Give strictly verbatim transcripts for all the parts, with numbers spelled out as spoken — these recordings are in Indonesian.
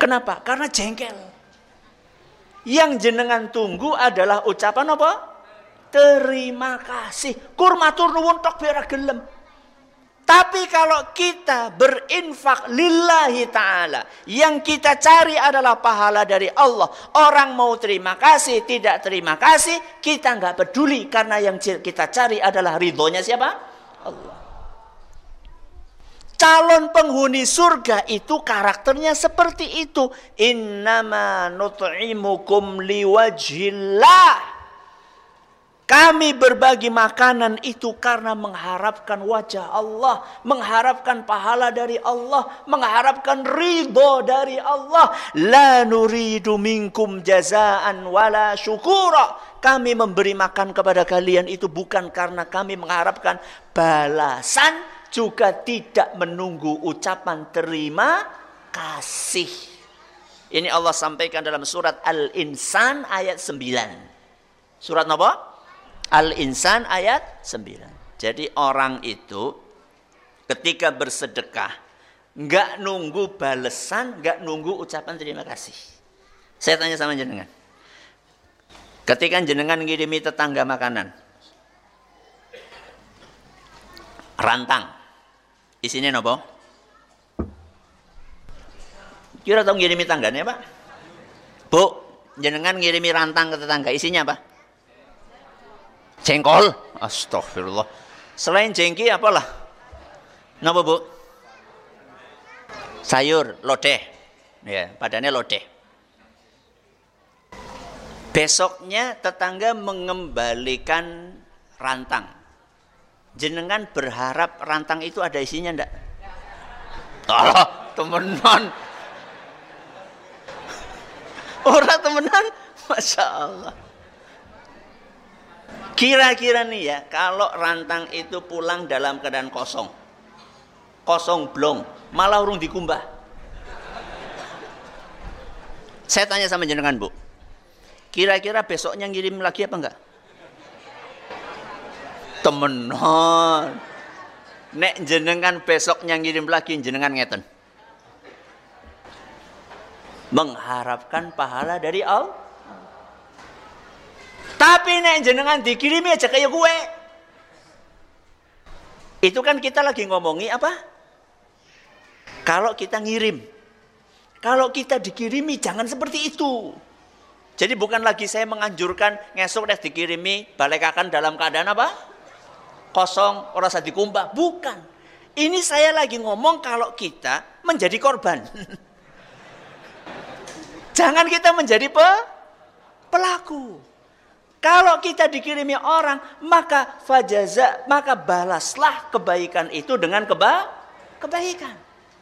Kenapa? Karena jengkel. Yang jenengan tunggu adalah ucapan apa? Terima kasih. Kurmatur nuwun tok biar gelem. Tapi kalau kita berinfak lillahi ta'ala, yang kita cari adalah pahala dari Allah. Orang mau terima kasih, tidak terima kasih, kita nggak peduli. Karena yang kita cari adalah ridhonya siapa? Allah. Calon penghuni surga itu karakternya seperti itu. Innama nut'imukum liwajhillah. Kami berbagi makanan itu karena mengharapkan wajah Allah, mengharapkan pahala dari Allah, mengharapkan ridho dari Allah. La nuridu minkum jazaan wala syukura. Kami memberi makan kepada kalian itu bukan karena kami mengharapkan balasan, juga tidak menunggu ucapan terima kasih. Ini Allah sampaikan dalam surat Al-Insan ayat sembilan. Surat apa? Al-Insan ayat sembilan. Jadi orang itu ketika bersedekah nggak nunggu balesan, nggak nunggu ucapan terima kasih. Saya tanya sama jenengan. Ketika jenengan ngirimi tetangga makanan, rantang, isinya nopo? Kira tahu ngirimi tangganya Pak? Bu, jenengan ngirimi rantang ke tetangga, isinya apa? Jengkol. Astagfirullah. Selain jengki apalah? Napa Bu? Sayur, lodeh. Ya, padannya lodeh. Besoknya tetangga mengembalikan rantang. Jenengan berharap rantang itu ada isinya ndak? Oh, temenan. Orang temenan, Masya Allah. Kira-kira nih ya, kalau rantang itu pulang dalam keadaan kosong, kosong blong, malah urung dikumbah. Saya tanya sama jenengan Bu, kira-kira besoknya ngirim lagi apa enggak? Temenan. Nek jenengan besoknya ngirim lagi, jenengan ngeten. Mengharapkan pahala dari Allah. Tapi nek jenengan dikirimi aja kayak gue. Itu kan kita lagi ngomongi apa? Kalau kita ngirim. Kalau kita dikirimi jangan seperti itu. Jadi bukan lagi saya menganjurkan ngesuk deh dikirimi balekakan dalam keadaan apa? Kosong, ora usah dikumbah. Bukan. Ini saya lagi ngomong kalau kita menjadi korban. Jangan kita menjadi pe pelaku. Kalau kita dikirimi orang, maka fajaza, maka balaslah kebaikan itu dengan keba kebaikan.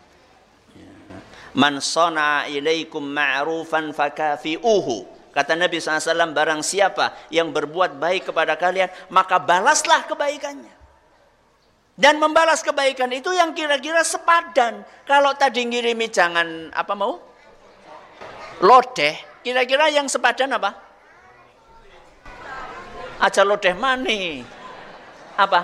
Man sana'a ilaikum ma'rufan fakafi'uhu. Kata Nabi shallallahu alaihi wasallam, barang siapa yang berbuat baik kepada kalian, maka balaslah kebaikannya. Dan membalas kebaikan itu yang kira-kira sepadan. Kalau tadi ngirimi jangan apa mau? Lodeh, kira-kira yang sepadan apa? Aja lodeh mani. Apa?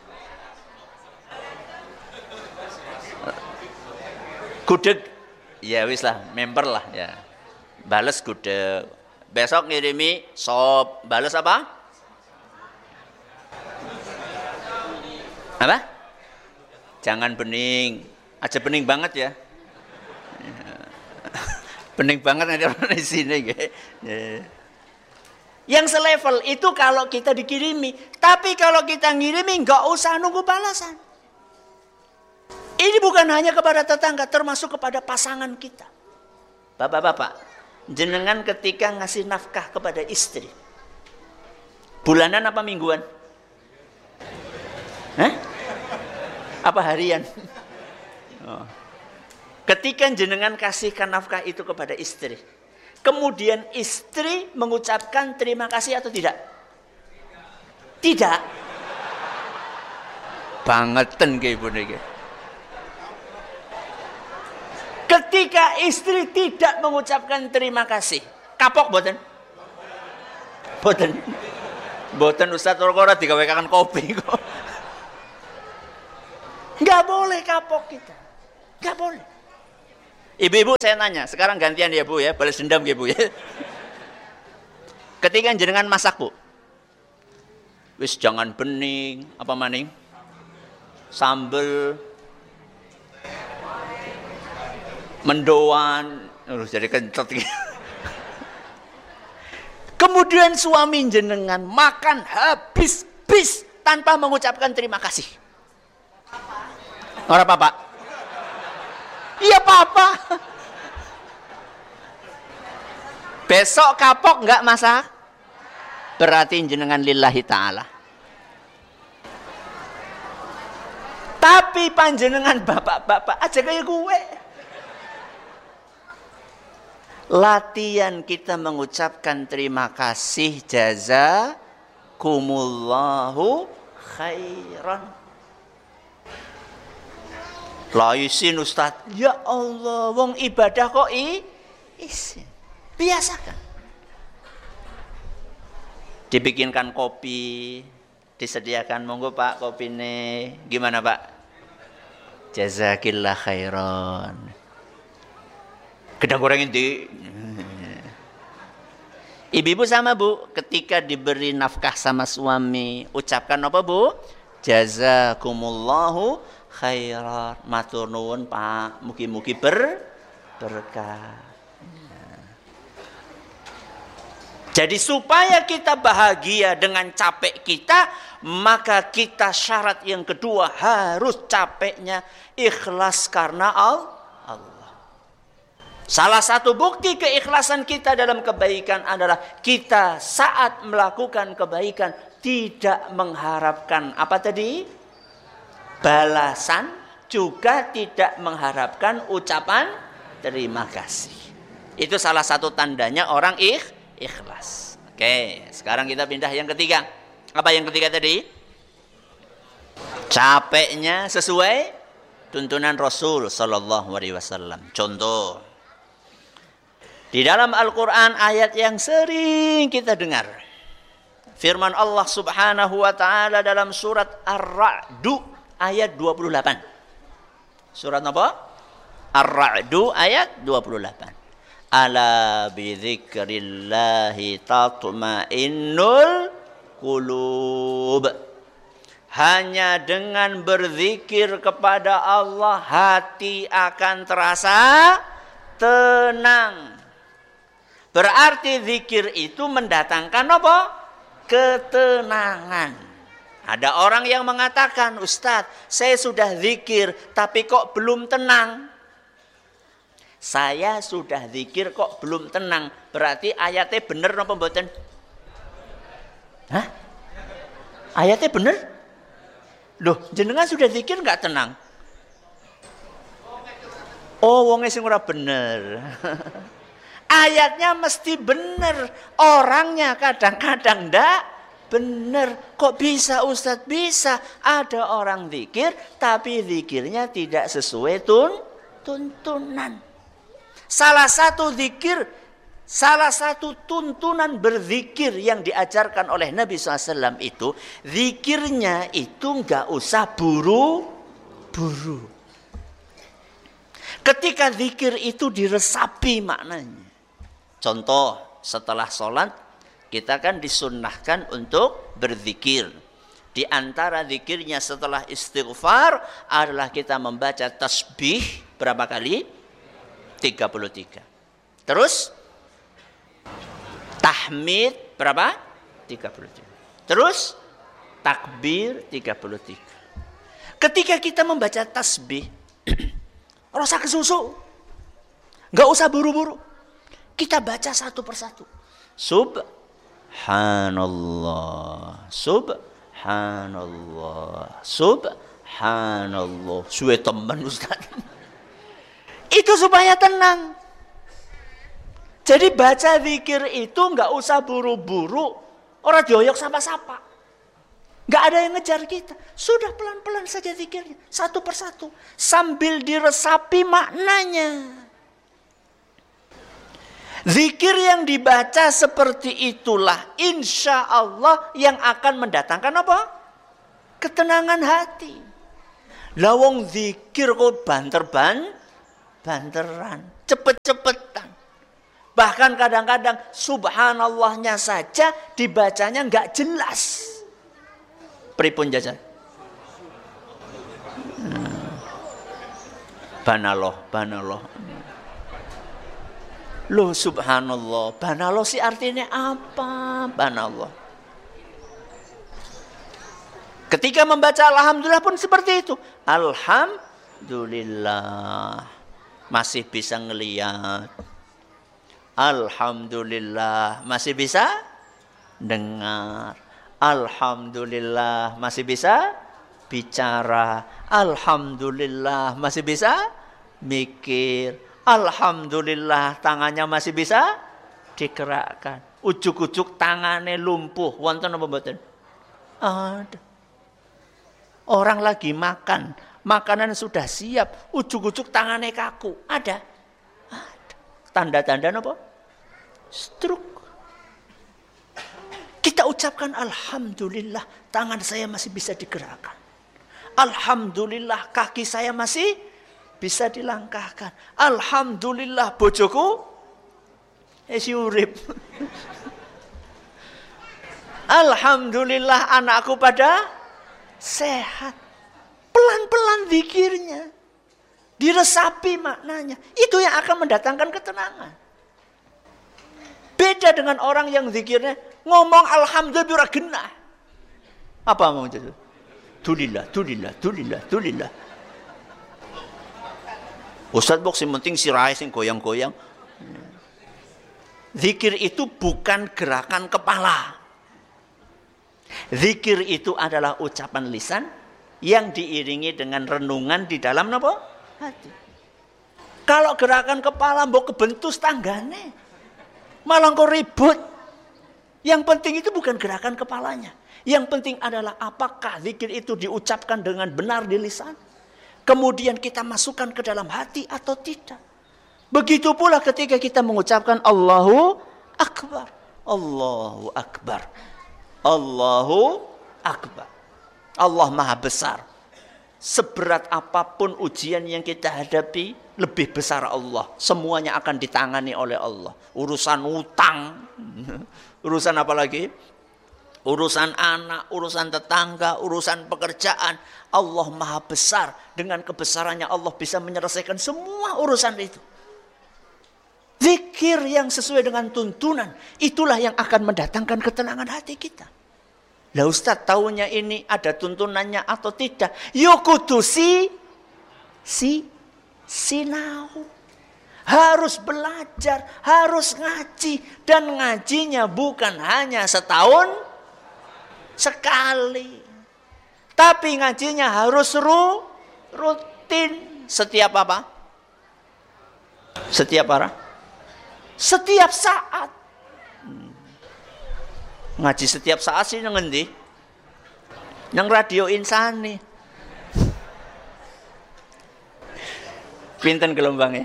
Gudeg. Ya wis lah, member lah ya. Bales gudeg. Besok ngirimi sop, bales apa? Apa? Jangan bening. Aja bening banget ya. Bening banget nanti orang di sini ya. Yang selevel itu kalau kita dikirimi. Tapi kalau kita ngirimi nggak usah nunggu balasan. Ini bukan hanya kepada tetangga, termasuk kepada pasangan kita. Bapak-bapak, jenengan ketika ngasih nafkah kepada istri, bulanan apa mingguan? Hah? Apa harian? Oh. Ketika jenengan kasihkan nafkah itu kepada istri, kemudian istri mengucapkan terima kasih atau tidak? Tidak. Bangetan ke ibu niki. Ketika istri tidak mengucapkan terima kasih, kapok boten? Boten. Boten Ustaz ora digawekan kopi kok. Enggak boleh kapok kita. Enggak boleh. Ibu-ibu saya nanya, sekarang gantian ya Bu ya, balas dendam ya Bu ya. Ketika jenengan masak Bu, wis jangan bening, apa maning? Sambel, mendoan, terus jadi kentut. Kemudian suami jenengan makan habis-bis tanpa mengucapkan terima kasih. Ora apa-apa. Iya apa-apa. Besok kapok nggak masak? Berarti jenengan lillahi ta'ala. Tapi panjenengan bapak-bapak aja kayak gue. Latihan kita mengucapkan terima kasih, jazakumullahu khairan. Laisin Ustaz, ya Allah, wong ibadah kok i isin. Biasakan. Dibikinkan kopi, disediakan, monggo Pak kopine. Gimana Pak? Jazakillah khairan. Gedang goreng inti. Ibu-ibu sama Bu, ketika diberi nafkah sama suami, ucapkan apa Bu? Jazakumullahu khairan. Matur nuwun Pak, mugi-mugi ber berkah. Jadi supaya kita bahagia dengan capek kita, maka kita syarat yang kedua harus capeknya ikhlas karena Allah. Salah satu bukti keikhlasan kita dalam kebaikan adalah kita saat melakukan kebaikan tidak mengharapkan apa tadi? Balasan, juga tidak mengharapkan ucapan terima kasih. Itu salah satu tandanya orang ikh ikhlas. Oke, sekarang kita pindah yang ketiga. Apa yang ketiga tadi? Capeknya sesuai tuntunan Rasul sallallahu alaihi wasallam. Contoh, di dalam Al-Quran ayat yang sering kita dengar, firman Allah subhanahu wa ta'ala dalam surat Ar-Ra'du ayat dua puluh delapan. Surat apa? Ar-Ra'du ayat dua puluh delapan. Ala bidzikrillahi tatma'innul qulub. Hanya dengan berzikir kepada Allah hati akan terasa tenang. Berarti zikir itu mendatangkan apa? Ketenangan. Ada orang yang mengatakan, Ustadz, saya sudah zikir tapi kok belum tenang. Saya sudah zikir kok belum tenang. Berarti ayatnya bener napa mboten? Hah? Ayatnya bener? Loh, jenengan sudah zikir nggak tenang? Oh, wongnya sing ora bener. Ayatnya mesti bener. Orangnya kadang-kadang ndak bener. Kok bisa Ustadz? Bisa. Ada orang zikir tapi zikirnya tidak sesuai tun tuntunan. Salah satu zikir, salah satu tuntunan berzikir yang diajarkan oleh Nabi shallallahu alaihi wasallam itu, zikirnya itu nggak usah buru-buru. Ketika zikir itu diresapi maknanya. Contoh, setelah sholat, kita kan disunnahkan untuk berzikir. Di antara zikirnya setelah istighfar adalah kita membaca tasbih berapa kali? tiga puluh tiga. Terus tahmid berapa? tiga puluh tiga. Terus takbir tiga puluh tiga. Ketika kita membaca tasbih, rasa kesusu, nggak usah buru-buru. Kita baca satu persatu. Subhanallah, subhanallah, subhanallah. Suwe teman Ustaz. Itu supaya tenang. Jadi baca zikir itu nggak usah buru-buru. Orang dioyok sapa-sapa. Nggak ada yang ngejar kita. Sudah pelan-pelan saja zikirnya. Satu persatu. Sambil diresapi maknanya. Zikir yang dibaca seperti itulah insya Allah yang akan mendatangkan apa? Ketenangan hati. Lawong zikir kok banter-ban. banteran, cepet-cepetan. Bahkan kadang-kadang subhanallahnya saja dibacanya nggak jelas. Pripun jajan? Hmm. Banaloh, banaloh. Loh subhanallah, banaloh sih artinya apa? Banallah. Ketika membaca alhamdulillah pun seperti itu. Alhamdulillah. Masih bisa ngelihat. Alhamdulillah. Masih bisa dengar. Alhamdulillah. Masih bisa bicara. Alhamdulillah. Masih bisa mikir. Alhamdulillah. Tangannya masih bisa digerakkan. Ujuk-ujuk tangannya lumpuh. Wonten apa mboten? Ada. Orang lagi makan, makanan sudah siap, ujuk-ujuk tangannya kaku. Ada? Ada. Tanda-tanda apa? Stroke. Kita ucapkan alhamdulillah, tangan saya masih bisa digerakkan. Alhamdulillah, kaki saya masih bisa dilangkahkan. Alhamdulillah, bojoku esi urip. Alhamdulillah, anakku pada sehat. Pelan-pelan zikirnya. Diresapi maknanya. Itu yang akan mendatangkan ketenangan. Beda dengan orang yang zikirnya ngomong alhamdulillah genah. Apa mau itu? Tulillah, tulillah, tulillah, tulillah. Ustaz bok sing penting sirahe sing goyang-goyang. Zikir itu bukan gerakan kepala. Zikir itu adalah ucapan lisan yang diiringi dengan renungan di dalam apa? Hati. Kalau gerakan kepala mbok kebentus tanggane, malah kok ribut. Yang penting itu bukan gerakan kepalanya. Yang penting adalah apakah zikir itu diucapkan dengan benar di lisan, kemudian kita masukkan ke dalam hati atau tidak. Begitu pula ketika kita mengucapkan Allahu Akbar. Allahu Akbar. Allahu Akbar. Allah Maha Besar. Seberat apapun ujian yang kita hadapi, lebih besar Allah. Semuanya akan ditangani oleh Allah. Urusan utang, urusan apa lagi? Urusan anak, urusan tetangga, urusan pekerjaan. Allah Maha Besar. Dengan kebesarannya Allah bisa menyelesaikan semua urusan itu. Zikir yang sesuai dengan tuntunan, itulah yang akan mendatangkan ketenangan hati kita. Lah Ustaz, tahunya ini ada tuntunannya atau tidak? Yo kudu si si sinau. Harus belajar, harus ngaji, dan ngajinya bukan hanya setahun sekali. Tapi ngajinya harus ru, rutin setiap apa? Setiap apa? Setiap saat. Hmm. Ngaji setiap saat sih nang ngendi? Nang Radio Insani. Pinten gelombangnya?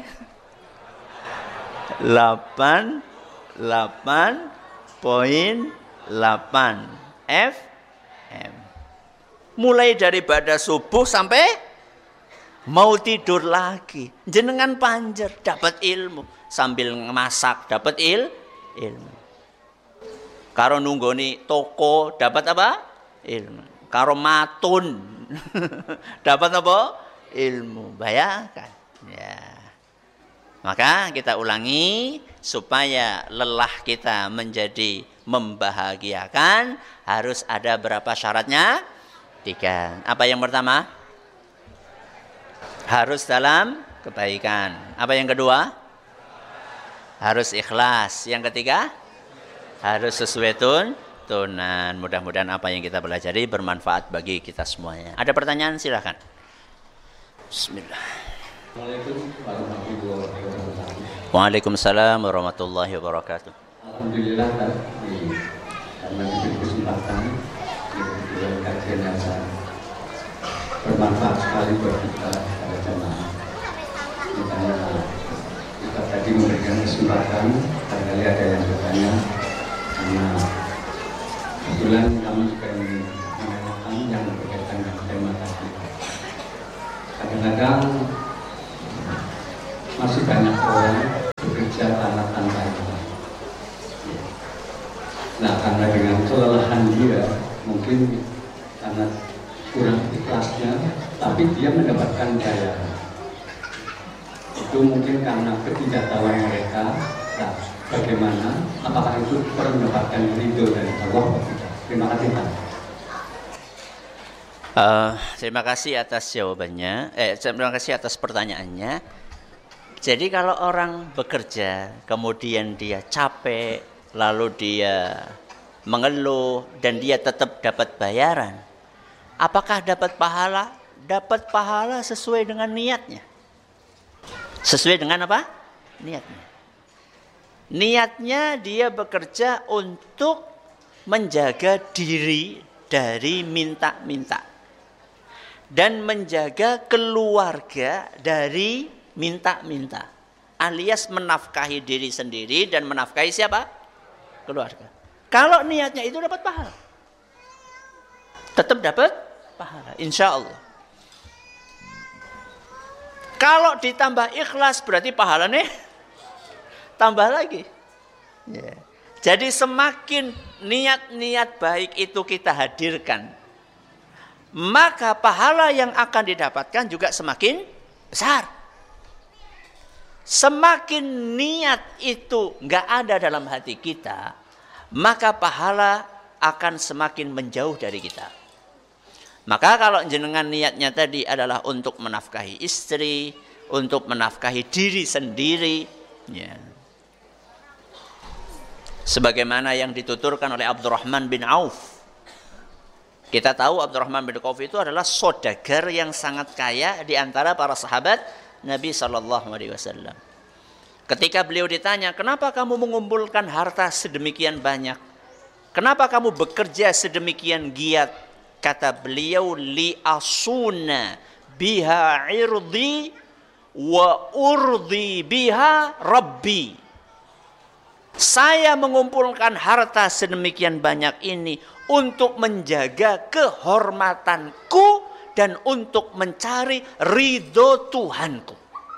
delapan delapan koma delapan F M. Mulai dari pada subuh sampai mau tidur lagi. Jenengan panjer dapat ilmu. Sambil masak dapat il, ilmu. Karo nunggoni toko dapat apa? Ilmu. Karo matun dapat apa? Ilmu. Bayangkan. Ya. Maka kita ulangi supaya lelah kita menjadi membahagiakan, harus ada berapa syaratnya? Tiga. Apa yang pertama? Harus dalam kebaikan. Apa yang kedua? Harus ikhlas. Yang ketiga, harus sesuai tuntunan. Mudah-mudahan apa yang kita pelajari bermanfaat bagi kita semuanya. Ada pertanyaan? Silakan. Bismillah. Waalaikumsalam warahmatullahi wabarakatuh. Alhamdulillah karena diberi kesempatan untuk kajian yang sangat bermanfaat sekali buat kita pada jamaah. Makanya kita tadi memberikan kesempatan, barangkali ada yang bertanya, karena kebetulan kami juga ingin menanyakan yang berkaitan dengan tema tadi. Kadang-kadang masih banyak orang bekerja tanpa tanpa ikhlas. Nah, karena dengan kelelahan dia, mungkin karena kurang ikhlasnya, tapi dia mendapatkan bayaran. Itu mungkin karena ketidaktahuan mereka. Nah, bagaimana? Apakah itu mendapatkan ridho dari Allah? Terima kasih, Pak. Uh, terima kasih atas jawabannya. Eh, terima kasih atas pertanyaannya. Jadi kalau orang bekerja, kemudian dia capek, lalu dia mengeluh dan dia tetap dapat bayaran, apakah dapat pahala? Dapat pahala sesuai dengan niatnya. Sesuai dengan apa? Niatnya. Niatnya dia bekerja untuk menjaga diri dari minta-minta dan menjaga keluarga dari minta-minta, alias menafkahi diri sendiri dan menafkahi siapa? Keluarga. Kalau niatnya itu dapat pahala, tetap dapat pahala, insya Allah. Kalau ditambah ikhlas berarti pahalanya tambah lagi. Yeah. Jadi semakin niat-niat baik itu kita hadirkan, maka pahala yang akan didapatkan juga semakin besar. Semakin niat itu nggak ada dalam hati kita, maka pahala akan semakin menjauh dari kita. Maka kalau jenengan niatnya tadi adalah untuk menafkahi istri, untuk menafkahi diri sendiri, ya. Sebagaimana yang dituturkan oleh Abdurrahman bin Auf. Kita tahu Abdurrahman bin Auf itu adalah saudagar yang sangat kaya di antara para sahabat Nabi shallallahu alaihi wasallam. Ketika beliau ditanya, kenapa kamu mengumpulkan harta sedemikian banyak? Kenapa kamu bekerja sedemikian giat? Kata beliau, li asuna biha irdi wa urdi biha rabbi. Saya mengumpulkan harta sedemikian banyak ini untuk menjaga kehormatanku dan untuk mencari ridho Tuhanku.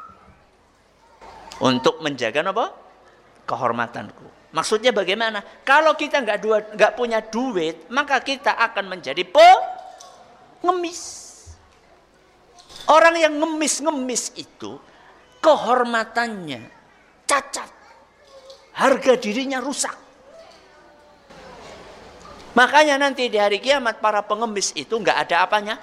Untuk menjaga apa? Kehormatanku. Maksudnya bagaimana? Kalau kita nggak dua, nggak punya duit, maka kita akan menjadi pengemis. Orang yang ngemis-ngemis itu kehormatannya cacat, harga dirinya rusak. Makanya nanti di hari kiamat para pengemis itu nggak ada apanya,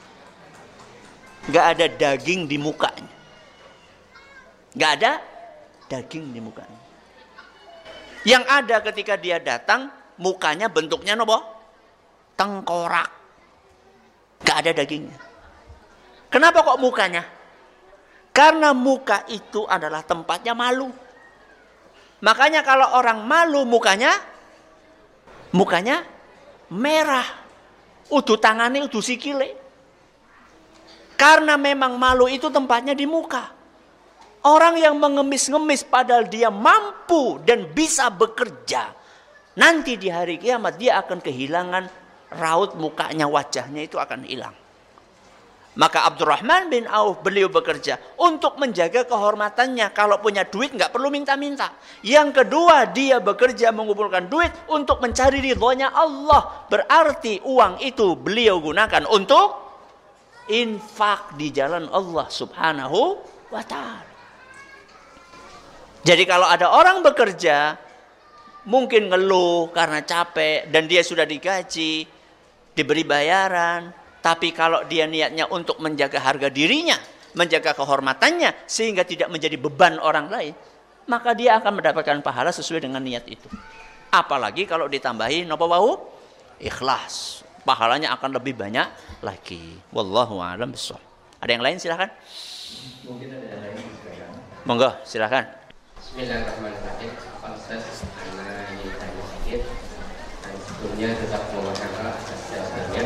nggak ada daging di mukanya, nggak ada daging di mukanya. Yang ada ketika dia datang, mukanya bentuknya nopo? Tengkorak. Gak ada dagingnya. Kenapa kok mukanya? Karena muka itu adalah tempatnya malu. Makanya kalau orang malu mukanya, mukanya merah. Udu tangannya, udu sikile. Karena memang malu itu tempatnya di muka. Orang yang mengemis-ngemis padahal dia mampu dan bisa bekerja, nanti di hari kiamat dia akan kehilangan raut mukanya, wajahnya itu akan hilang. Maka Abdurrahman bin Auf beliau bekerja untuk menjaga kehormatannya. Kalau punya duit nggak perlu minta-minta. Yang kedua, dia bekerja mengumpulkan duit untuk mencari ridhonya Allah. Berarti uang itu beliau gunakan untuk infak di jalan Allah Subhanahu wa ta'ala. Jadi kalau ada orang bekerja, mungkin ngeluh karena capek dan dia sudah digaji, diberi bayaran. Tapi kalau dia niatnya untuk menjaga harga dirinya, menjaga kehormatannya, sehingga tidak menjadi beban orang lain, maka dia akan mendapatkan pahala sesuai dengan niat itu. Apalagi kalau ditambahi napa wau? Ikhlas. Pahalanya akan lebih banyak lagi. Wallahu a'lam bishawab. Ada yang lain silakan. Mungkin ada yang lain silakan. Monggo silakan. Bismillahirrahmanirrahim. Pak Ustaz, karena ini tanya sedikit, dan sebelumnya tetap mengucapkan Allah atas jawabannya.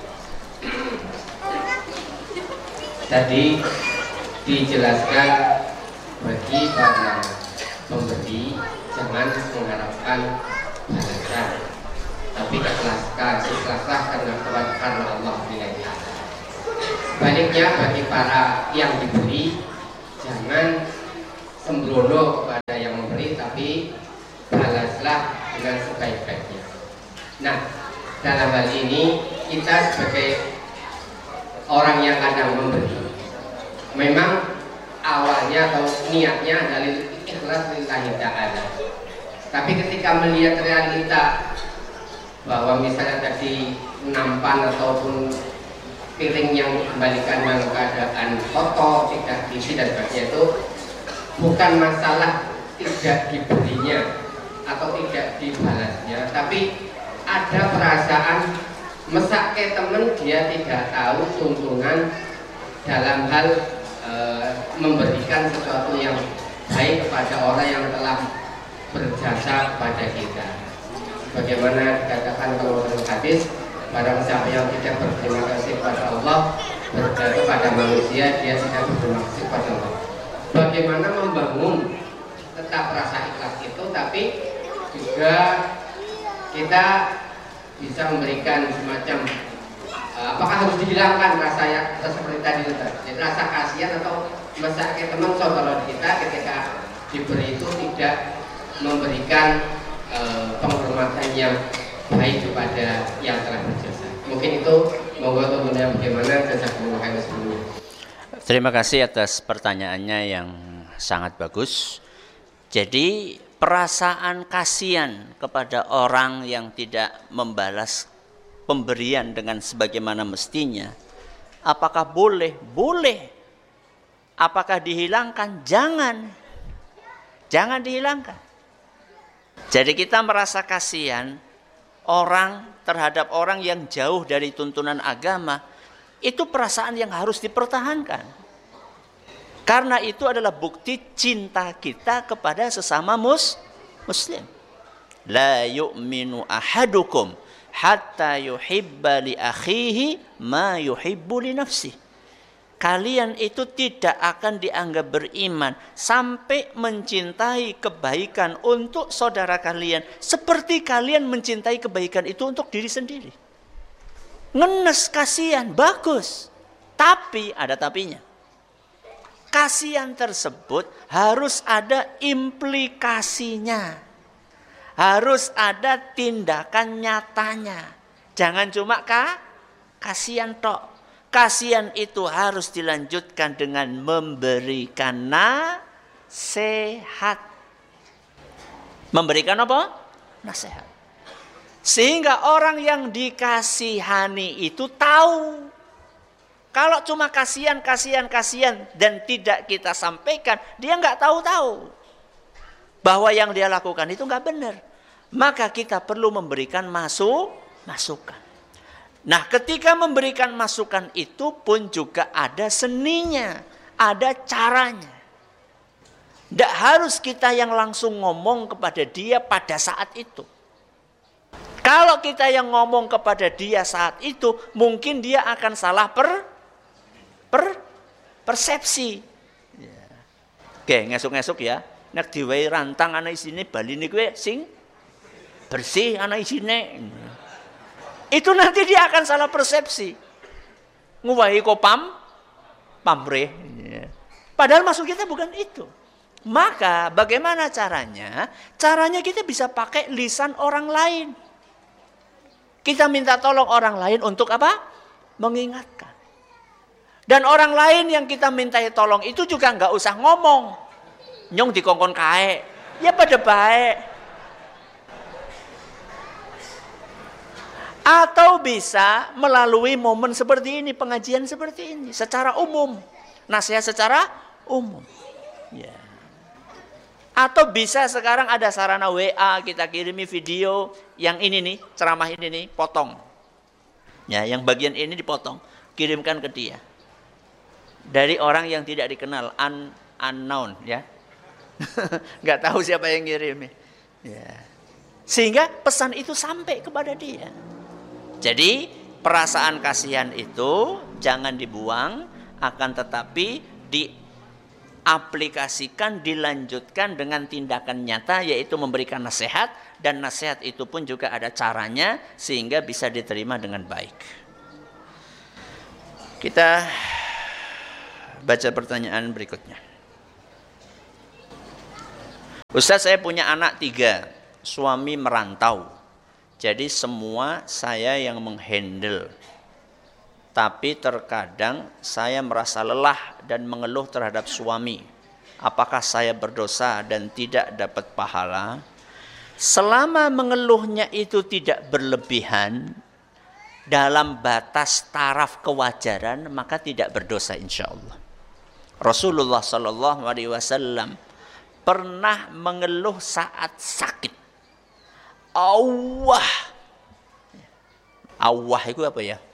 Tadi dijelaskan bagi para pemberi jangan mengharapkan balasan, tapi ikhlaskan, ikhlaslah karena karena Allah billahi. Baliknya bagi para yang diberi jangan sembrono kepada yang memberi, tapi balaslah dengan sebaik-baiknya. Nah, dalam hal ini kita sebagai orang yang kadang memberi, memang awalnya atau niatnya adalah ikhlas lillahi ta'ala. Tapi ketika melihat realita bahwa misalnya tadi nampan ataupun piring yang dikembalikan dalam keadaan kotor, tidak diisi dan sebagainya, itu bukan masalah tidak diberinya atau tidak dibalasnya, tapi ada perasaan mesak ke temen, dia tidak tahu tuntunan dalam hal e, memberikan sesuatu yang baik kepada orang yang telah berjasa kepada kita. Bagaimana dikatakan kalau dalam hadis, barang siapa yang tidak berterima kasih kepada Allah, berterima kepada manusia, dia tidak berterima kasih kepada Allah. Bagaimana membangun tetap rasa ikhlas itu, tapi juga kita bisa memberikan semacam uh, apakah harus dihilangkan rasa yang seperti tadi itu, jadi rasa kasihan atau masa ke teman. So, kalau kita ketika diberi itu tidak memberikan uh, penghormatan yang baik kepada yang telah berjasa. Mungkin itu monggo tentunya bagaimana jazakumullah khairan sebelumnya. Terima kasih atas pertanyaannya yang sangat bagus. Jadi perasaan kasihan kepada orang yang tidak membalas pemberian dengan sebagaimana mestinya, apakah boleh? Boleh. Apakah dihilangkan? Jangan. Jangan dihilangkan. Jadi kita merasa kasihan orang terhadap orang yang jauh dari tuntunan agama, itu perasaan yang harus dipertahankan. Karena itu adalah bukti cinta kita kepada sesama mus, muslim. La yu'minu ahadukum hatta yuhibba li akhihi ma yuhibbu li nafsihi. Kalian itu tidak akan dianggap beriman sampai mencintai kebaikan untuk saudara kalian seperti kalian mencintai kebaikan itu untuk diri sendiri. Ngenes, kasihan, bagus. Tapi ada tapinya. Kasihan tersebut harus ada implikasinya. Harus ada tindakan nyatanya. Jangan cuma kah, kasihan tok. Kasihan itu harus dilanjutkan dengan memberikan nasihat. Memberikan apa? Nasihat. Sehingga orang yang dikasihani itu tahu. Kalau cuma kasihan, kasihan, kasihan dan tidak kita sampaikan, dia nggak tahu-tahu bahwa yang dia lakukan itu nggak benar. Maka kita perlu memberikan masuk, masukan. Nah, ketika memberikan masukan itu pun juga ada seninya, ada caranya. Tidak harus kita yang langsung ngomong kepada dia pada saat itu. Kalau kita yang ngomong kepada dia saat itu, mungkin dia akan salah per Per, persepsi. Ya. Oke, ngesuk-ngesuk ya. Nek diwehi rantang ana isine baline kuwi sing bersih ana isine. Itu nanti dia akan salah persepsi. Nguwahi kopam pamrih. Ya. Padahal maksud kita bukan itu. Maka bagaimana caranya? Caranya kita bisa pakai lisan orang lain. Kita minta tolong orang lain untuk apa? Mengingatkan. Dan orang lain yang kita mintai tolong itu juga nggak usah ngomong. Nyong dikongkon kae. Ya pada baik. Atau bisa melalui momen seperti ini, pengajian seperti ini. Secara umum. Nasihat secara umum. Ya. Atau bisa sekarang ada sarana W A, kita kirimi video. Yang ini nih, ceramah ini nih, potong. Ya, yang bagian ini dipotong. Kirimkan ke dia. Dari orang yang tidak dikenal, un, unknown, ya, nggak tahu siapa yang ngirim, ya. Sehingga pesan itu sampai kepada dia. Jadi perasaan kasihan itu jangan dibuang, akan tetapi diaplikasikan, dilanjutkan dengan tindakan nyata, yaitu memberikan nasihat, dan nasihat itu pun juga ada caranya sehingga bisa diterima dengan baik. Kita baca pertanyaan berikutnya. Ustaz, saya punya anak tiga, suami merantau. Jadi semua saya yang menghandle. Tapi terkadang saya merasa lelah dan mengeluh terhadap suami. Apakah saya berdosa dan tidak dapat pahala? Selama mengeluhnya itu tidak berlebihan, dalam batas taraf kewajaran, maka tidak berdosa insya Allah. Rasulullah Sallallahu Alaihi Wasallam pernah mengeluh saat sakit. Awah. Awah itu apa ya?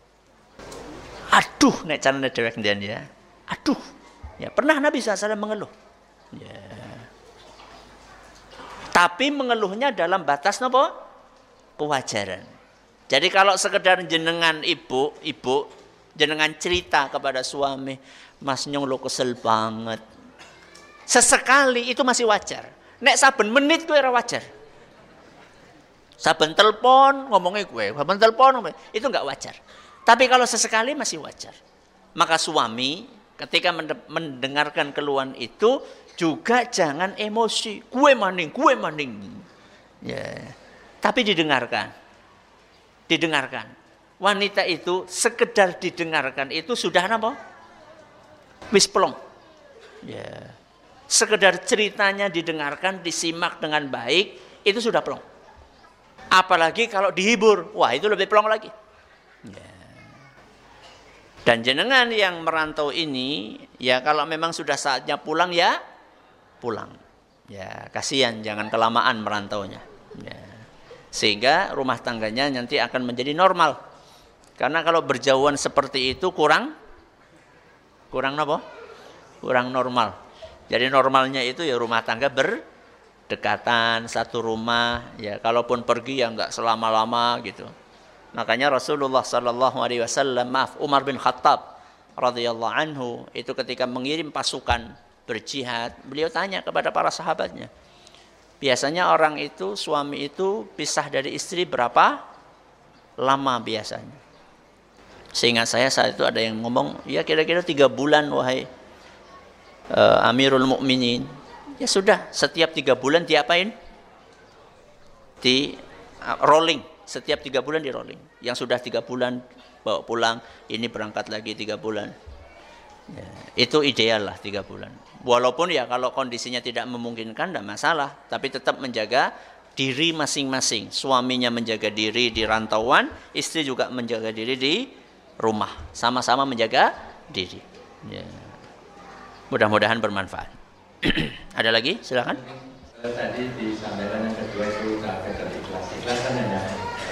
Aduh, nek carane dhewek ndian ya. Aduh. Ya, pernah Nabi shallallahu alaihi wasallam mengeluh. Ya. Tapi mengeluhnya dalam batas napa? Kewajaran. Jadi kalau sekedar jenengan ibu, ibu jenengan cerita kepada suami, Mas Nyong lo kesel banget. Sesekali itu masih wajar. Nek saben menit gue ora wajar. Saben telepon ngomongnya gue, saben telepon itu enggak wajar. Tapi kalau sesekali masih wajar. Maka suami ketika mendengarkan keluhan itu juga jangan emosi. Gue maning, gue maning. Ya. Tapi didengarkan. Didengarkan. Wanita itu sekedar didengarkan itu sudah apa? Wis plong. Ya. Sekedar ceritanya didengarkan, disimak dengan baik, itu sudah plong. Apalagi kalau dihibur, wah itu lebih plong lagi. Ya. Dan jenengan yang merantau ini, ya kalau memang sudah saatnya pulang ya pulang. Ya kasihan, jangan kelamaan merantaunya. Ya. Sehingga rumah tangganya nanti akan menjadi normal. Karena kalau berjauhan seperti itu kurang, kurang apa? Kurang normal. Jadi normalnya itu ya rumah tangga berdekatan, satu rumah. Ya kalaupun pergi ya enggak selama-lama gitu. Makanya Rasulullah Sallallahu Alaihi Wasallam, maaf Umar bin Khattab radhiyallahu anhu itu ketika mengirim pasukan berjihad, beliau tanya kepada para sahabatnya, biasanya orang itu suami itu pisah dari istri berapa lama biasanya? Seingat saya saat itu ada yang ngomong, ya kira-kira tiga bulan wahai uh, Amirul Mukminin. Ya sudah, setiap tiga bulan diapain? Di uh, rolling. Setiap tiga bulan di rolling. Yang sudah tiga bulan bawa pulang, ini berangkat lagi tiga bulan. Ya, itu ideal lah tiga bulan. Walaupun ya kalau kondisinya tidak memungkinkan tidak masalah, tapi tetap menjaga diri masing-masing. Suaminya menjaga diri di rantauan, istri juga menjaga diri di rumah. Sama-sama menjaga diri. Ya. Mudah-mudahan bermanfaat. Ada lagi? Silakan. Tadi disampaikan yang kedua itu kafir dan ikhlas. Ikhlas kan hanya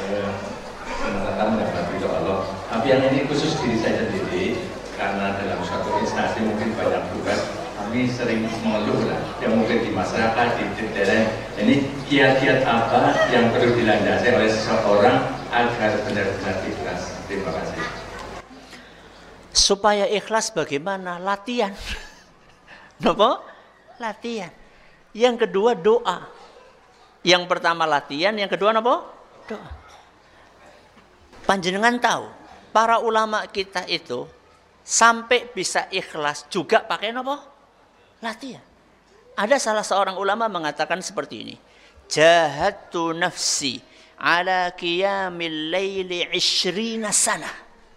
semata mendapat ridho Allah. Tapi yang ini khusus diri saya sendiri, karena dalam suatu instansi mungkin banyak tugas, kami sering mengeluh lah, yang mungkin di masyarakat, di daerah. Ini kiat-kiat apa yang perlu dilandasi oleh seseorang agar benar-benar ikhlas? Terima kasih. Supaya ikhlas bagaimana? Latihan. Kenapa? Latihan. Yang kedua doa. Yang pertama latihan, yang kedua apa? Doa. Panjenengan tahu, para ulama kita itu sampai bisa ikhlas juga pakai apa? Latihan. Ada salah seorang ulama mengatakan seperti ini. Jahadtu nafsi ala qiyamil laili ishrina sana.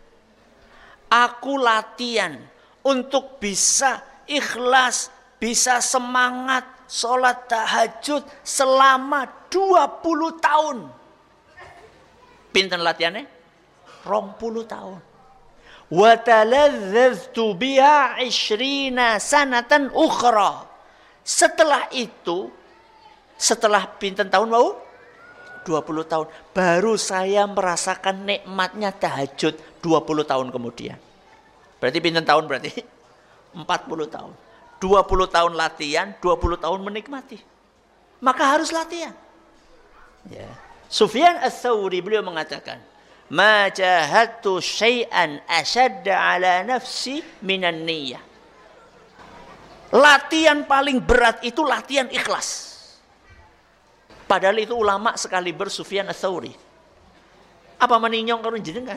Aku latihan untuk bisa ikhlas, bisa semangat sholat tahajud selama dua puluh tahun. Pinten latihannya? Rong puluh tahun. Wa taladzaztu biha ishrina sanatan ukhra. Setelah itu, setelah pinten tahun mau? dua puluh tahun. Baru saya merasakan nikmatnya tahajud dua puluh tahun kemudian. Berarti pinten tahun berarti? empat puluh tahun. dua puluh tahun latihan, dua puluh tahun menikmati. Maka harus latihan. Ya. Sufyan Ats-Tsauri beliau mengatakan, "Ma jahadtu syai'an ashadda 'ala nafsi minan niyyah." Latihan paling berat itu latihan ikhlas. Padahal itu ulama sekali bersufyan Ats-Tsauri. Apa meninyong karo jenengan?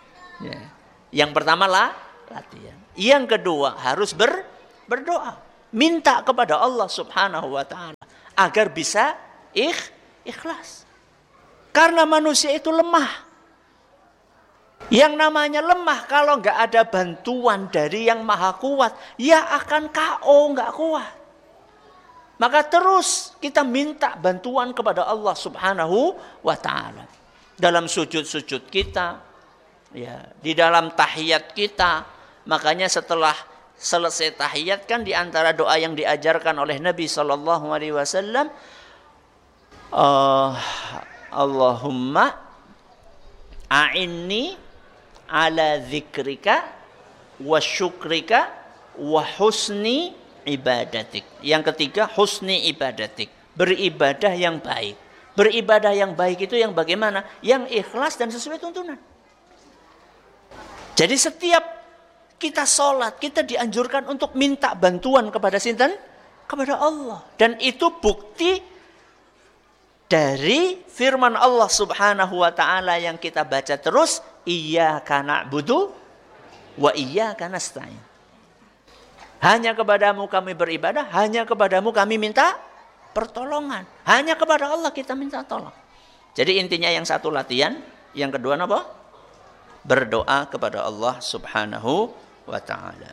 Ya. Yang pertama lah latihan. Yang kedua harus ber, berdoa. minta kepada Allah Subhanahu wa taala agar bisa ikh, ikhlas. Karena manusia itu lemah. Yang namanya lemah kalau nggak ada bantuan dari yang maha kuat, ya akan K O, nggak kuat. Maka terus kita minta bantuan kepada Allah Subhanahu wa taala. Dalam sujud-sujud kita, ya, di dalam tahiyat kita. Makanya setelah selesai tahiyat kan di antara doa yang diajarkan oleh Nabi sallallahu alaihi wasallam, uh, Allahumma a'inni ala dzikrika wa syukrika wa husni ibadatik. Yang ketiga, husni ibadatik, beribadah yang baik. Beribadah yang baik itu yang bagaimana? Yang ikhlas dan sesuai tuntunan. Jadi setiap kita sholat, kita dianjurkan untuk minta bantuan kepada sinten? Kepada Allah. Dan itu bukti dari firman Allah Subhanahu wa taala yang kita baca terus, iyyaka na'budu wa iyyaka nasta'in. Hanya kepadamu kami beribadah, hanya kepadamu kami minta pertolongan. Hanya kepada Allah kita minta tolong. Jadi intinya yang satu latihan, yang kedua apa? Berdoa kepada Allah Subhanahu wa taala.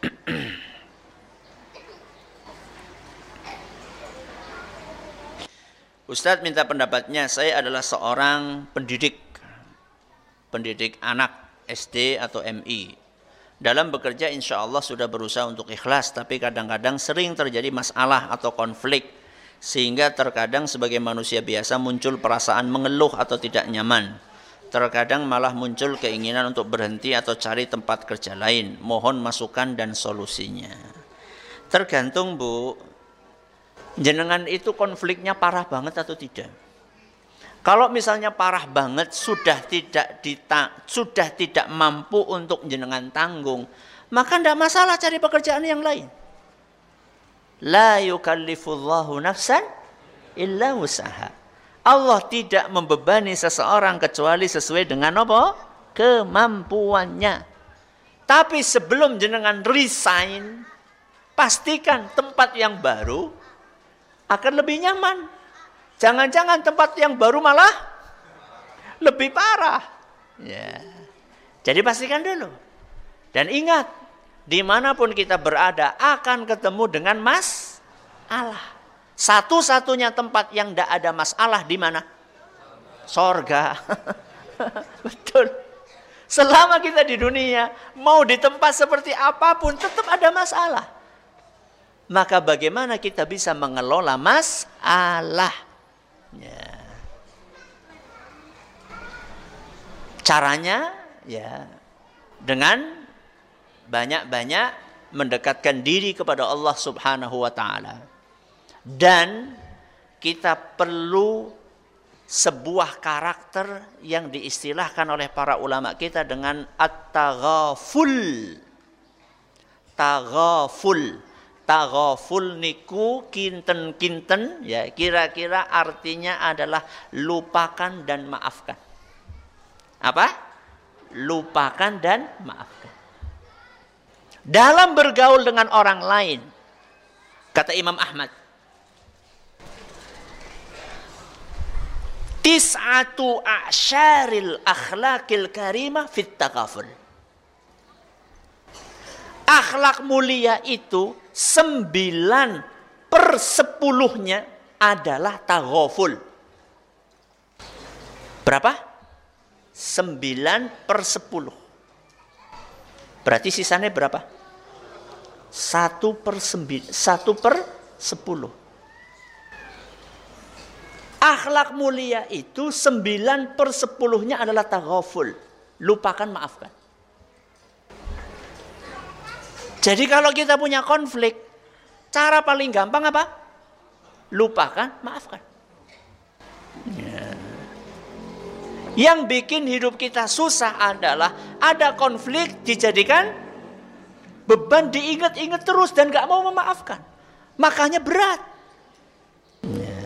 Ustadz minta pendapatnya, saya adalah seorang pendidik, pendidik anak S D atau M I. Dalam bekerja insya Allah sudah berusaha untuk ikhlas, tapi kadang-kadang sering terjadi masalah atau konflik, sehingga terkadang sebagai manusia biasa muncul perasaan mengeluh atau tidak nyaman. Terkadang malah muncul keinginan untuk berhenti atau cari tempat kerja lain. Mohon masukan dan solusinya. Tergantung Bu, jenengan itu konfliknya parah banget atau tidak. Kalau misalnya parah banget, sudah tidak dita, sudah tidak mampu untuk jenengan tanggung, maka tidak masalah cari pekerjaan yang lain. La yukallifullahu nafsan illa wusaha. Allah tidak membebani seseorang kecuali sesuai dengan apa? Kemampuannya. Tapi sebelum jenengan resign, pastikan tempat yang baru akan lebih nyaman. Jangan-jangan tempat yang baru malah lebih parah. Ya. Jadi pastikan dulu. Dan ingat, dimanapun kita berada akan ketemu dengan masalah. Satu-satunya tempat yang tidak ada masalah di mana? Sorga. Betul. Selama kita di dunia, mau di tempat seperti apapun, tetap ada masalah. Maka bagaimana kita bisa mengelola masalah? Ya. Caranya ya dengan banyak-banyak mendekatkan diri kepada Allah Subhanahu wa taala. Dan kita perlu sebuah karakter yang diistilahkan oleh para ulama kita dengan at-taghaful. Taghaful. Taghaful niku kinten-kinten, ya kira-kira artinya adalah lupakan dan maafkan. Apa? Lupakan dan maafkan. Dalam bergaul dengan orang lain, kata Imam Ahmad, tis'atu a'syaril akhlaqil karimah fit taghaful. Akhlak mulia itu sembilan per sepuluhnya adalah taghaful. Berapa? Sembilan per sepuluh. Berarti sisanya berapa? Satu per sembilan, satu per sepuluh. Akhlak mulia itu sembilan per sepuluhnya adalah taghaful. Lupakan, maafkan. Jadi kalau kita punya konflik, cara paling gampang apa? Lupakan, maafkan. Ya. Yang bikin hidup kita susah adalah ada konflik dijadikan beban, diingat-ingat terus dan gak mau memaafkan. Makanya berat. Ya.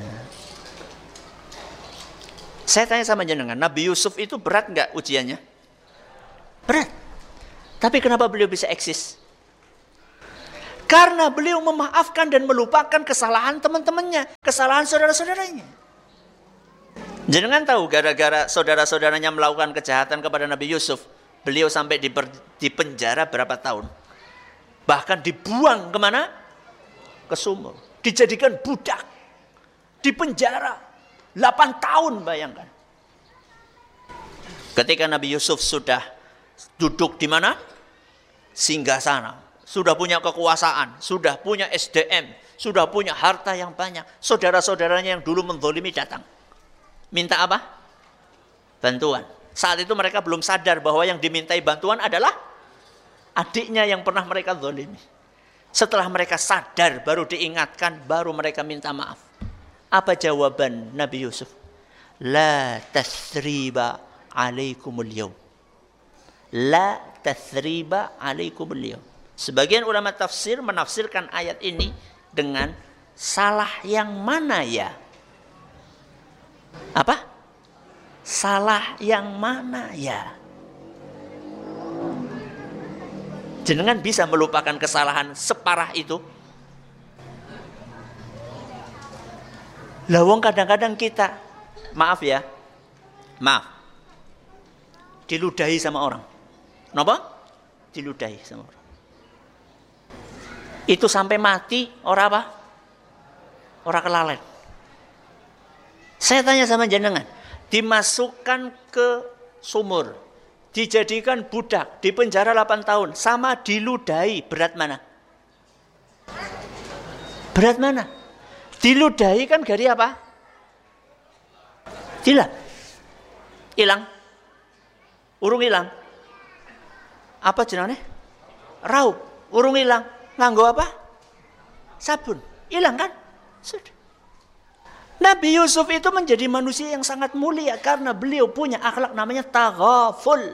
Saya tanya sama jenengan, Nabi Yusuf itu berat gak ujiannya? Berat. Tapi kenapa beliau bisa eksis? Karena beliau memaafkan dan melupakan kesalahan teman-temannya, kesalahan saudara-saudaranya. Jangan tahu gara-gara saudara-saudaranya melakukan kejahatan kepada Nabi Yusuf, beliau sampai di, di penjara berapa tahun. Bahkan dibuang kemana? Ke sumur. Dijadikan budak. Di penjara. delapan tahun, bayangkan. Ketika Nabi Yusuf sudah duduk di mana? Singgasana. Sudah punya kekuasaan. Sudah punya S D M. Sudah punya harta yang banyak. Saudara-saudaranya yang dulu menzalimi datang. Minta apa? Bantuan. Saat itu mereka belum sadar bahwa yang dimintai bantuan adalah adiknya yang pernah mereka zalimi. Setelah mereka sadar, baru diingatkan, baru mereka minta maaf. Apa jawaban Nabi Yusuf? La tathriba alaikumul yawm. La tathriba alaikumul yawm. Sebagian ulama tafsir menafsirkan ayat ini dengan salah yang mana ya? Apa? Salah yang mana ya? Jenengan bisa melupakan kesalahan separah itu? Lawang kadang-kadang kita, maaf ya, maaf, diludahi sama orang. Kenapa? Diludahi sama orang. Itu sampai mati, orang apa? Orang kelalet. Saya tanya sama jenengan, dimasukkan ke sumur, dijadikan budak, di penjara delapan tahun, sama diludahi, berat mana? Berat mana? Diludahi kan dari apa? Hilang. Hilang. Urung hilang. Apa jenenge? Raup. Urung hilang. Nganggo apa? Sabun. Hilang kan? Sudah. Nabi Yusuf itu menjadi manusia yang sangat mulia karena beliau punya akhlak namanya taghaful.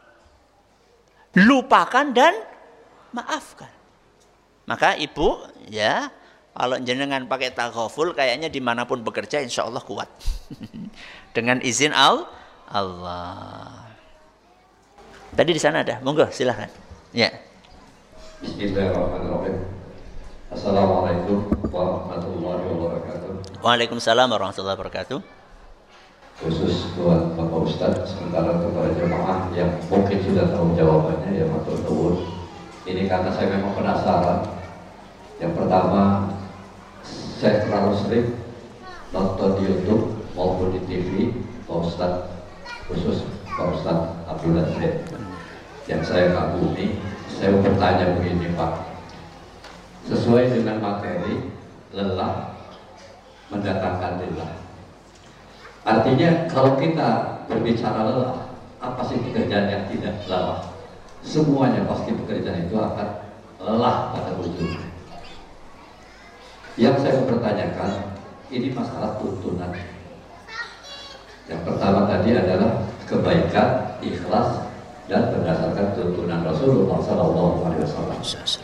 Lupakan dan maafkan. Maka ibu, ya, kalau jenengan pakai taghaful, kayaknya dimanapun bekerja insya Allah kuat. Dengan izin Allah. Tadi di sana ada, monggo silahkan. Ya. Bismillahirrahmanirrahim. Assalamualaikum warahmatullahi wabarakatuh. Waalaikumsalam warahmatullahi wabarakatuh. Khusus buat Bapak Ustadz, sementara kepada jemaah yang mungkin sudah tahu jawabannya, ya matur nuwun. Ini karena saya memang penasaran. Yang pertama, saya terlalu sering nonton di YouTube maupun di T V Pak Ustadz, khusus Pak Ustadz Abdul Aziz. Yang saya kagumi, saya mau bertanya begini Pak. Sesuai dengan materi, lelah mendatangkan lelah. Artinya kalau kita berbicara lelah, apa sih pekerjaan yang tidak lelah? Semuanya pasti pekerjaan itu akan lelah pada ujungnya. Yang saya bertanyakan, ini masalah tuntunan. Yang pertama tadi adalah kebaikan, ikhlas, dan berdasarkan tuntunan Rasulullah shallallahu alaihi wasallam.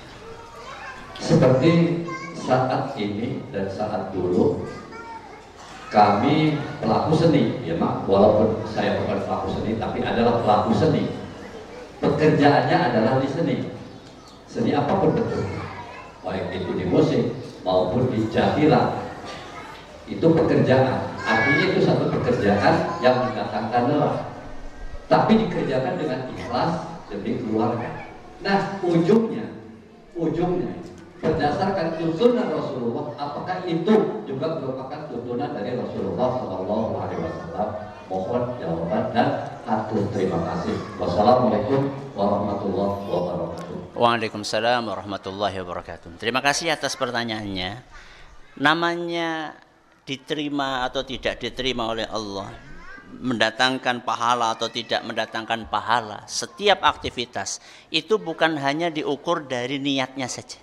Seperti saat ini dan saat dulu, kami pelaku seni, ya mak, walaupun saya bukan pelaku seni, tapi adalah pelaku seni. Pekerjaannya adalah di seni, seni apapun betul, baik itu di musik maupun di jahillah, itu pekerjaan. Artinya itu satu pekerjaan yang mendatangkan lelah, tapi dikerjakan dengan ikhlas demi keluarga. Nah, ujungnya, ujungnya berdasarkan tuntunan Rasulullah, apakah itu juga merupakan tuntunan dari Rasulullah Shallallahu Alaihi Wasallam? Mohon jawaban dan atur terima kasih. Wassalamualaikum warahmatullahi wabarakatuh. Waalaikumsalam warahmatullahi wabarakatuh. Terima kasih atas pertanyaannya. Namanya diterima atau tidak diterima oleh Allah, mendatangkan pahala atau tidak mendatangkan pahala, setiap aktivitas itu bukan hanya diukur dari niatnya saja,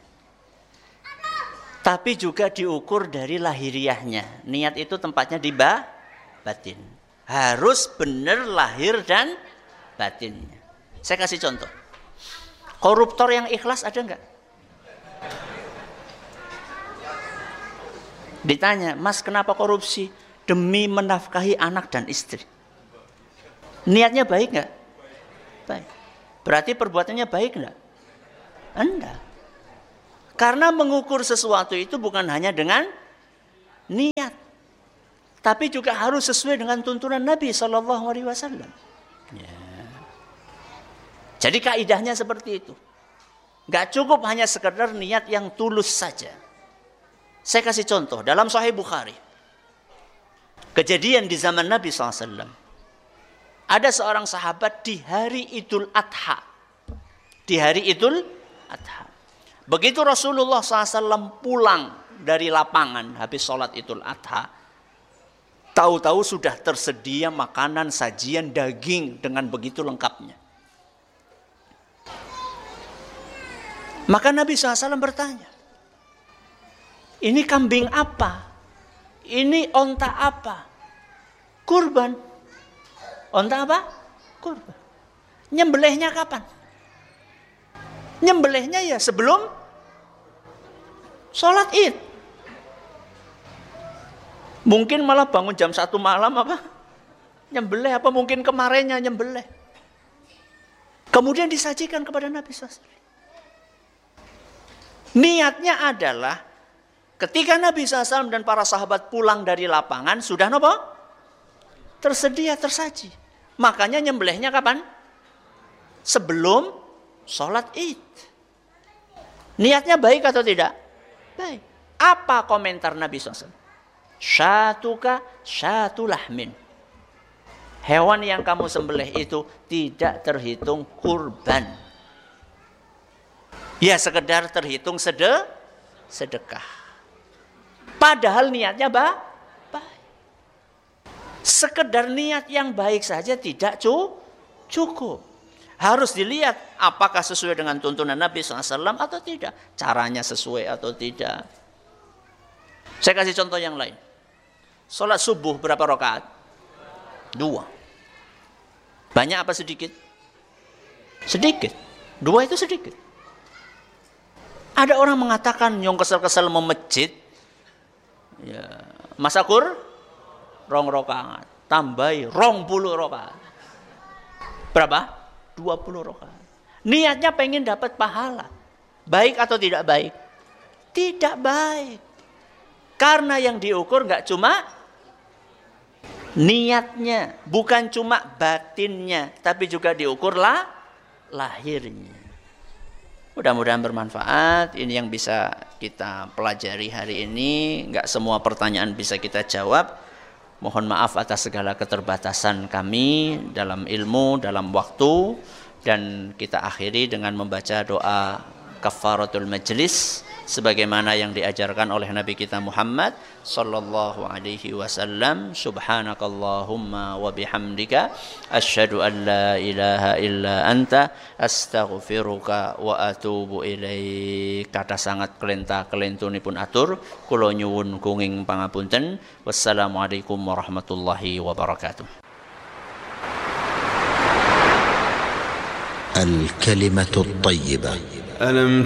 tapi juga diukur dari lahiriahnya. Niat itu tempatnya di batin. Harus benar lahir dan batinnya. Saya kasih contoh. Koruptor yang ikhlas ada enggak? Ditanya, Mas kenapa korupsi? Demi menafkahi anak dan istri. Niatnya baik enggak? Baik. Berarti perbuatannya baik enggak? Enggak. Karena mengukur sesuatu itu bukan hanya dengan niat, tapi juga harus sesuai dengan tuntunan Nabi Shallallahu Alaihi Wasallam. Ya. Jadi kaidahnya seperti itu. Gak cukup hanya sekedar niat yang tulus saja. Saya kasih contoh dalam Sahih Bukhari. Kejadian di zaman Nabi shallallahu alaihi wasallam. Ada seorang sahabat di hari Idul Adha. Di hari Idul Adha. Begitu Rasulullah shallallahu alaihi wasallam pulang dari lapangan habis sholat Idul Adha, tahu-tahu sudah tersedia makanan sajian daging dengan begitu lengkapnya. Maka Nabi shallallahu alaihi wasallam bertanya, ini kambing apa? Ini onta apa? Kurban. Onta apa? Kurban. Nyembelihnya kapan? Nyembelihnya ya sebelum sholat Id. Mungkin malah bangun jam satu malam apa? Nyembelih apa mungkin kemarinnya nyembelih. Kemudian disajikan kepada Nabi shallallahu alaihi wasallam. Niatnya adalah ketika Nabi shallallahu alaihi wasallam dan para sahabat pulang dari lapangan sudah nopo? Tersedia, tersaji. Makanya nyembelihnya kapan? Sebelum sholat Id. Niatnya baik atau tidak? Baik. Apa komentar Nabi shallallahu alaihi wasallam? Syatuka syatu lahmin. Hewan yang kamu sembelih itu tidak terhitung kurban. Ya sekedar terhitung sede, sedekah. Padahal niatnya ba, baik. Sekedar niat yang baik saja tidak cukup. Harus dilihat apakah sesuai dengan tuntunan Nabi shallallahu alaihi wasallam atau tidak. Caranya sesuai atau tidak. Saya kasih contoh yang lain. Sholat subuh berapa rakaat? Dua. Banyak apa sedikit? Sedikit. Dua itu sedikit. Ada orang mengatakan yang kesel-kesel mau masjid, ya, masakur rong rakaat, tambahi rong puluh rakaat. Berapa? Dua puluh rakaat. Niatnya pengen dapat pahala. Baik atau tidak baik? Tidak baik. Karena yang diukur nggak cuma niatnya, bukan cuma batinnya, tapi juga diukurlah lahirnya. Mudah-mudahan bermanfaat. Ini yang bisa kita pelajari hari ini. Nggak semua pertanyaan bisa kita jawab. Mohon maaf atas segala keterbatasan kami dalam ilmu, dalam waktu. Dan kita akhiri dengan membaca doa kafaratul majlis sebagaimana yang diajarkan oleh Nabi kita Muhammad sallallahu alaihi wasallam. Subhanakallahumma wa bihamdika asyhadu an la ilaha illa anta astaghfiruka wa atubu ilaik. Kata sangat kelenta kelentunipun atur kula nyuwun kenging pangapunten. Wassalamualaikum warahmatullahi wabarakatuh. الكلمة الطيبة. ألم